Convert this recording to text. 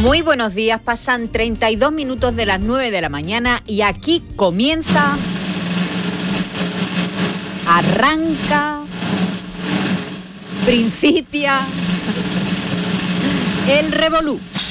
Muy buenos días, pasan 32 minutos de las 9 de la mañana y aquí comienza, arranca, principia el revolú.